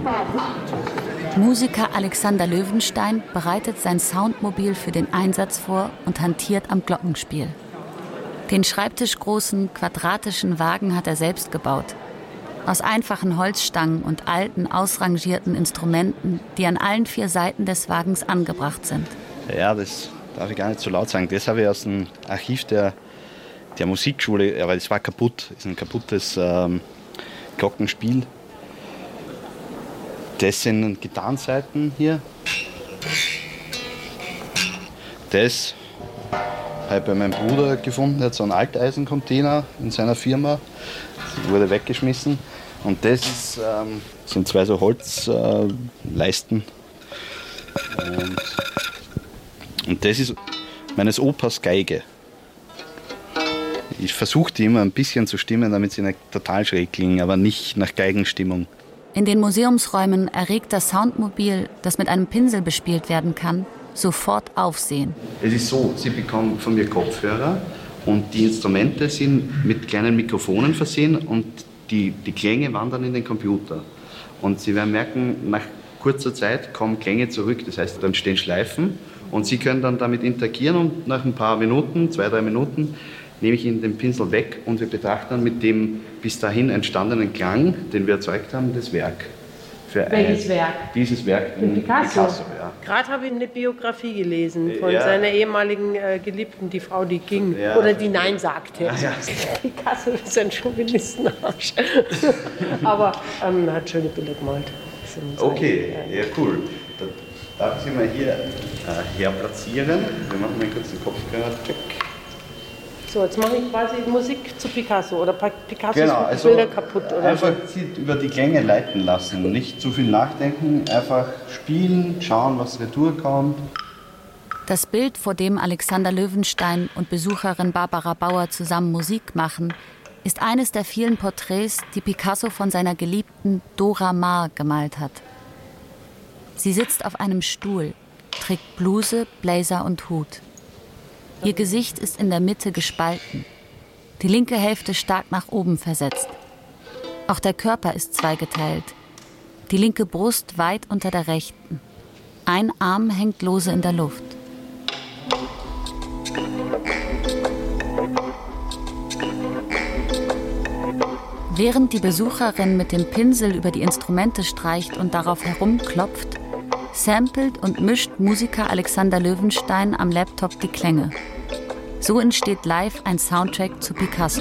Musiker Alexander Löwenstein bereitet sein Soundmobil für den Einsatz vor und hantiert am Glockenspiel. Den schreibtischgroßen, quadratischen Wagen hat er selbst gebaut. Aus einfachen Holzstangen und alten, ausrangierten Instrumenten, die an allen 4 Seiten des Wagens angebracht sind. Ja, das darf ich gar nicht so laut sagen. Das habe ich aus dem Archiv der Musikschule, aber das war kaputt. Das ist ein kaputtes Glockenspiel. Das sind Gitarrenseiten hier. Das habe ich bei meinem Bruder gefunden. Er hat so einen Alteisencontainer in seiner Firma. Das wurde weggeschmissen. Und das sind 2 so Holzleisten. Und das ist meines Opas Geige. Ich versuche die immer ein bisschen zu stimmen, damit sie nicht total schräg klingen, aber nicht nach Geigenstimmung. In den Museumsräumen erregt das Soundmobil, das mit einem Pinsel bespielt werden kann, sofort Aufsehen. Es ist so, Sie bekommen von mir Kopfhörer und die Instrumente sind mit kleinen Mikrofonen versehen und die Klänge wandern in den Computer. Und Sie werden merken, nach kurzer Zeit kommen Klänge zurück, das heißt, dann entstehen Schleifen und Sie können dann damit interagieren und nach ein paar Minuten, 2-3 Minuten, nehme ich Ihnen den Pinsel weg und wir betrachten dann mit dem bis dahin entstandenen Klang, den wir erzeugt haben, das Werk. Welches Werk? Dieses Werk in Picasso. Ja. Gerade habe ich eine Biografie gelesen von seiner ehemaligen Geliebten, die Frau, die ging oder die Nein sagte. Ja. Picasso ist ein Chauvinistenarsch. Aber er hat schöne Bilder gemalt. Okay, ja cool. Da darf ich Sie mal hier platzieren. Wir machen mal kurz den Kopfhörer-Check. So, jetzt mache ich quasi Musik zu Picasso oder Picassos also Bilder kaputt. Oder einfach Sie über die Klänge leiten lassen, nicht zu viel nachdenken, einfach spielen, schauen, was retour kommt. Das Bild, vor dem Alexander Löwenstein und Besucherin Barbara Bauer zusammen Musik machen, ist eines der vielen Porträts, die Picasso von seiner Geliebten Dora Maar gemalt hat. Sie sitzt auf einem Stuhl, trägt Bluse, Blazer und Hut. Ihr Gesicht ist in der Mitte gespalten, die linke Hälfte stark nach oben versetzt. Auch der Körper ist zweigeteilt, die linke Brust weit unter der rechten. Ein Arm hängt lose in der Luft. Während die Besucherin mit dem Pinsel über die Instrumente streicht und darauf herumklopft, samplet und mischt Musiker Alexander Löwenstein am Laptop die Klänge. So entsteht live ein Soundtrack zu Picasso.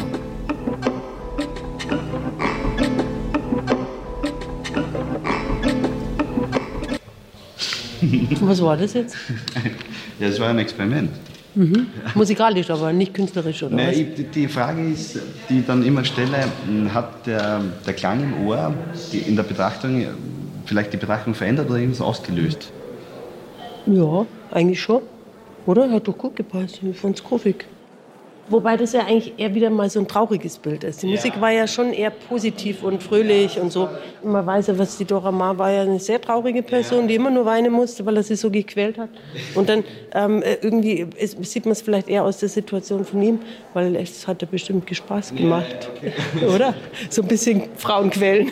Was war das jetzt? Ja, das war ein Experiment. Mhm. Musikalisch, aber nicht künstlerisch, oder was? Die Frage ist, die ich dann immer stelle, hat der Klang im Ohr in der Betrachtung vielleicht die Betrachtung verändert oder irgendwas ausgelöst? Ja, eigentlich schon. Oder? Hat doch gut gepasst. Ich fand's gruffig. Wobei das ja eigentlich eher wieder mal so ein trauriges Bild ist. Die Musik war ja schon eher positiv und fröhlich und so. Und man weiß ja, was die Dora Maar war ja eine sehr traurige Person, die immer nur weinen musste, weil er sie so gequält hat. Und dann irgendwie sieht man es vielleicht eher aus der Situation von ihm, weil es hat ja bestimmt Spaß gemacht. Okay. Oder? So ein bisschen Frauen quälen.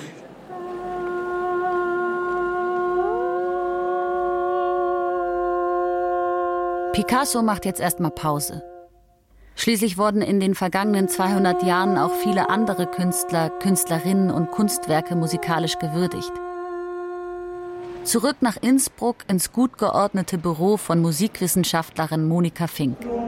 Picasso macht jetzt erstmal Pause. Schließlich wurden in den vergangenen 200 Jahren auch viele andere Künstler, Künstlerinnen und Kunstwerke musikalisch gewürdigt. Zurück nach Innsbruck ins gut geordnete Büro von Musikwissenschaftlerin Monika Fink.